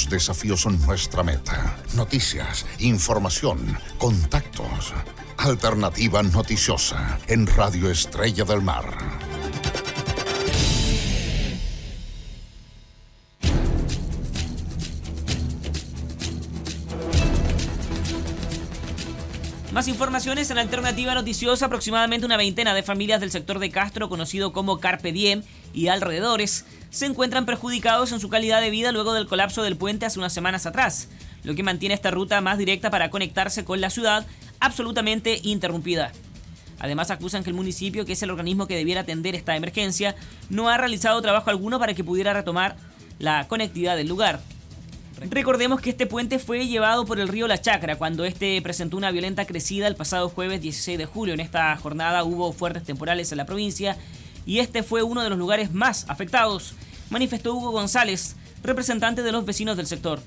Los desafíos son nuestra meta. Noticias, información, contactos. Alternativa noticiosa en Radio Estrella del Mar. Más informaciones en Alternativa Noticiosa. Aproximadamente una veintena de familias del sector de Castro, conocido como Carpe Diem, y alrededores, se encuentran perjudicados en su calidad de vida luego del colapso del puente hace unas semanas atrás, lo que mantiene esta ruta más directa para conectarse con la ciudad absolutamente interrumpida. Además, acusan que el municipio, que es el organismo que debiera atender esta emergencia, no ha realizado trabajo alguno para que pudiera retomar la conectividad del lugar. Recordemos que este puente fue llevado por el río La Chacra cuando este presentó una violenta crecida el pasado jueves 16 de julio. En esta jornada hubo fuertes temporales en la provincia y este fue uno de los lugares más afectados, manifestó Hugo González, representante de los vecinos del sector.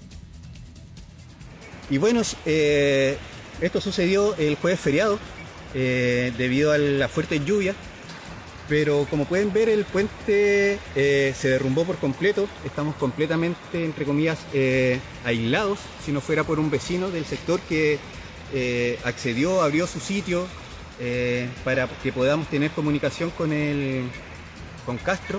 Y bueno, esto sucedió el jueves feriado debido a la fuerte lluvia. Pero como pueden ver, el puente se derrumbó por completo. Estamos completamente, entre comillas, aislados. Si no fuera por un vecino del sector que accedió, abrió su sitio para que podamos tener comunicación con Castro.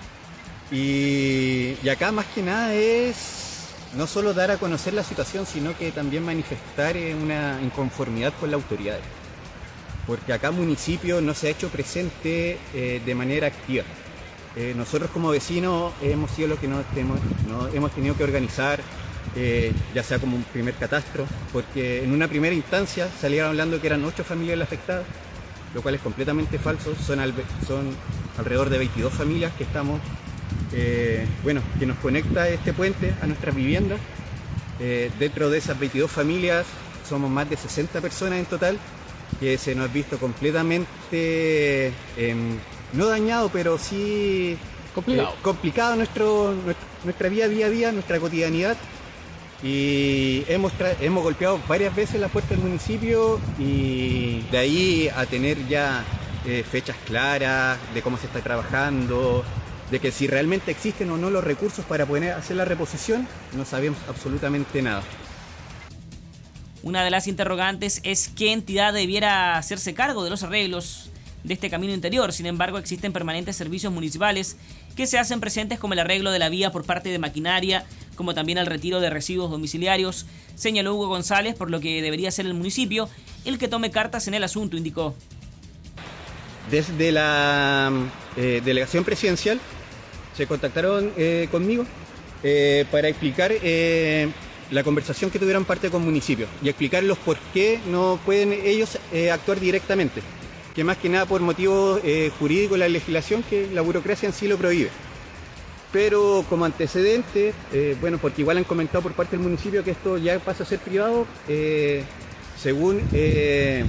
Y acá más que nada es no solo dar a conocer la situación, sino que también manifestar una inconformidad con las autoridades. Porque acá municipio no se ha hecho presente de manera activa. Nosotros como vecinos hemos sido los que nos hemos tenido que organizar, ya sea como un primer catastro, porque en una primera instancia salieron hablando que eran 8 familias las afectadas, lo cual es completamente falso. Son alrededor de 22 familias que estamos, que nos conecta este puente a nuestras viviendas. Dentro de esas 22 familias somos más de 60 personas en total, que se nos ha visto completamente, no dañado, pero sí complicado nuestra vida día a día, nuestra cotidianidad. Y hemos golpeado varias veces la puerta del municipio, y de ahí a tener ya fechas claras de cómo se está trabajando, de que si realmente existen o no los recursos para poder hacer la reposición, no sabemos absolutamente nada. Una de las interrogantes es qué entidad debiera hacerse cargo de los arreglos de este camino interior. Sin embargo, existen permanentes servicios municipales que se hacen presentes, como el arreglo de la vía por parte de maquinaria, como también el retiro de residuos domiciliarios, señaló Hugo González, por lo que debería ser el municipio el que tome cartas en el asunto, indicó. Desde la delegación presidencial se contactaron conmigo para explicar la conversación que tuvieron parte con municipios y explicarlos por qué no pueden ellos actuar directamente, que más que nada por motivos jurídicos, la legislación, que la burocracia en sí lo prohíbe. Pero como antecedente, porque igual han comentado por parte del municipio que esto ya pasa a ser privado, según el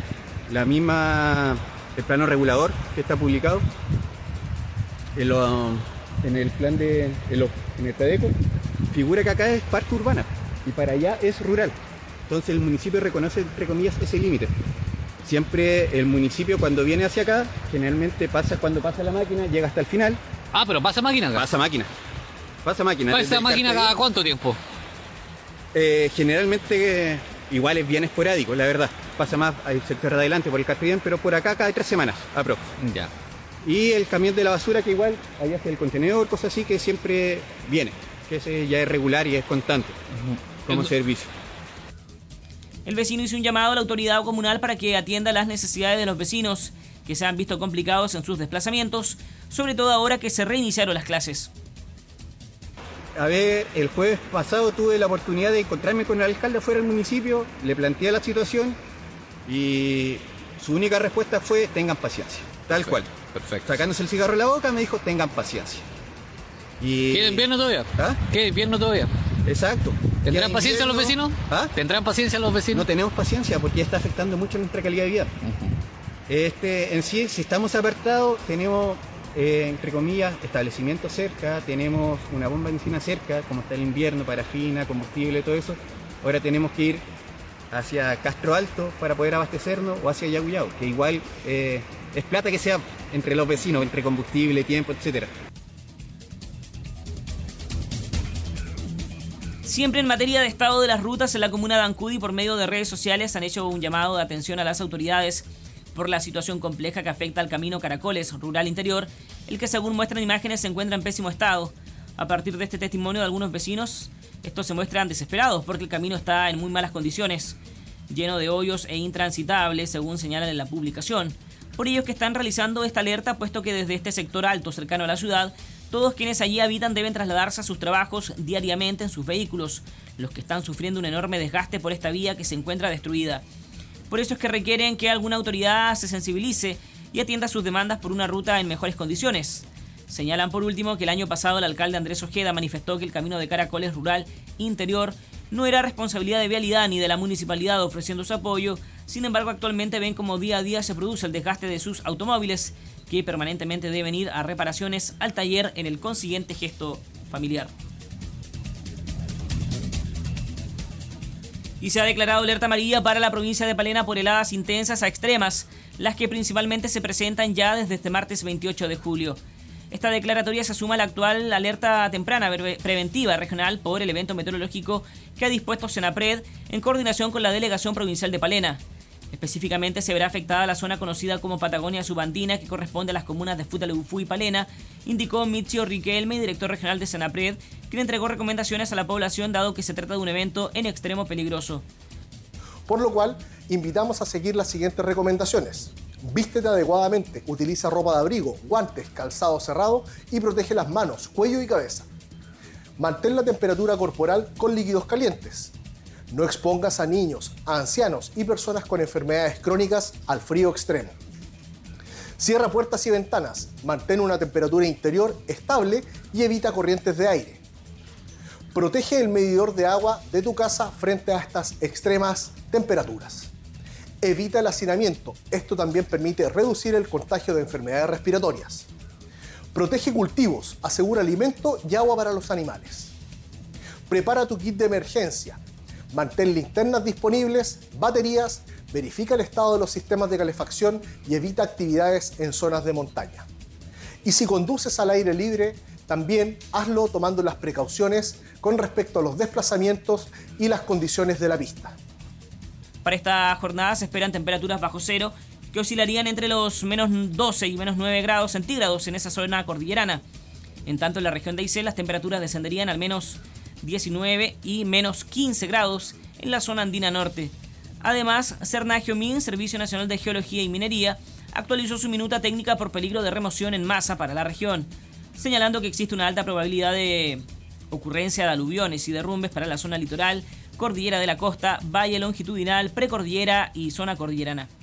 plano regulador que está publicado en el plan en el PADECO, figura que acá es parte urbana y para allá es rural. Entonces el municipio reconoce, entre comillas, ese límite. Siempre el municipio, cuando viene hacia acá, generalmente cuando pasa la máquina, llega hasta el final. Ah, pero pasa máquina acá. Pasa máquina. ¿Pasa máquina cada cuánto tiempo? Generalmente igual es bien esporádico, la verdad. Pasa más al sector de adelante por el Carpe Diem, pero por acá cada 3 semanas, aprox. Ya. Y el camión de la basura, que igual allá hacia el contenedor, cosas así, que siempre viene, que ese ya es regular y es constante como servicio. El vecino hizo un llamado a la autoridad comunal para que atienda las necesidades de los vecinos que se han visto complicados en sus desplazamientos, sobre todo ahora que se reiniciaron las clases. A ver, el jueves pasado tuve la oportunidad de encontrarme con el alcalde fuera del municipio, le planteé la situación y su única respuesta fue: tengan paciencia, tal cual. Perfecto. Sacándose el cigarro de la boca me dijo: tengan paciencia. ¿Queda invierno todavía? ¿Ah? ¿Queda invierno todavía? Exacto. ¿Tendrán paciencia los vecinos? ¿Ah? ¿Tendrán paciencia los vecinos? No tenemos paciencia porque ya está afectando mucho nuestra calidad de vida. En sí, si estamos apartados, tenemos, entre comillas, establecimientos cerca, tenemos una bomba de benzina cerca, como está el invierno, parafina, combustible, todo eso. Ahora tenemos que ir hacia Castro Alto para poder abastecernos, o hacia Yauyao, que igual es plata que sea entre los vecinos, entre combustible, tiempo, etcétera. Siempre en materia de estado de las rutas, en la comuna de Ancudi, por medio de redes sociales, han hecho un llamado de atención a las autoridades por la situación compleja que afecta al camino Caracoles Rural Interior, el que, según muestran imágenes, se encuentra en pésimo estado. A partir de este testimonio de algunos vecinos, estos se muestran desesperados porque el camino está en muy malas condiciones, lleno de hoyos e intransitable, según señalan en la publicación. Por ello es que están realizando esta alerta, puesto que desde este sector alto cercano a la ciudad, todos quienes allí habitan deben trasladarse a sus trabajos diariamente en sus vehículos, los que están sufriendo un enorme desgaste por esta vía que se encuentra destruida. Por eso es que requieren que alguna autoridad se sensibilice y atienda sus demandas por una ruta en mejores condiciones. Señalan por último que el año pasado el alcalde Andrés Ojeda manifestó que el camino de Caracoles Rural Interior no era responsabilidad de Vialidad ni de la municipalidad ofreciendo su apoyo. Sin embargo, actualmente ven como día a día se produce el desgaste de sus automóviles, que permanentemente deben ir a reparaciones al taller en el consiguiente gesto familiar. Y se ha declarado alerta amarilla para la provincia de Palena por heladas intensas a extremas, las que principalmente se presentan ya desde este martes 28 de julio. Esta declaratoria se suma a la actual alerta temprana preventiva regional por el evento meteorológico que ha dispuesto Senapred en coordinación con la Delegación Provincial de Palena. Específicamente se verá afectada la zona conocida como Patagonia Subandina, que corresponde a las comunas de Futaleufú y Palena, indicó Mitzio Riquelme, director regional de Senapred, quien entregó recomendaciones a la población dado que se trata de un evento en extremo peligroso. Por lo cual, invitamos a seguir las siguientes recomendaciones. Vístete adecuadamente, utiliza ropa de abrigo, guantes, calzado cerrado y protege las manos, cuello y cabeza. Mantén la temperatura corporal con líquidos calientes. No expongas a niños, a ancianos y personas con enfermedades crónicas al frío extremo. Cierra puertas y ventanas, mantén una temperatura interior estable y evita corrientes de aire. Protege el medidor de agua de tu casa frente a estas extremas temperaturas. Evita el hacinamiento, esto también permite reducir el contagio de enfermedades respiratorias. Protege cultivos, asegura alimento y agua para los animales. Prepara tu kit de emergencia. Mantén linternas disponibles, baterías, verifica el estado de los sistemas de calefacción y evita actividades en zonas de montaña. Y si conduces al aire libre, también hazlo tomando las precauciones con respecto a los desplazamientos y las condiciones de la pista. Para esta jornada se esperan temperaturas bajo cero que oscilarían entre los menos 12 y menos 9 grados centígrados en esa zona cordillerana. En tanto, en la región de Aysén las temperaturas descenderían al menos 19 y menos 15 grados en la zona andina norte. Además, Cernagio-Min, Servicio Nacional de Geología y Minería, actualizó su minuta técnica por peligro de remoción en masa para la región, señalando que existe una alta probabilidad de ocurrencia de aluviones y derrumbes para la zona litoral, cordillera de la costa, valle longitudinal, precordillera y zona cordillerana.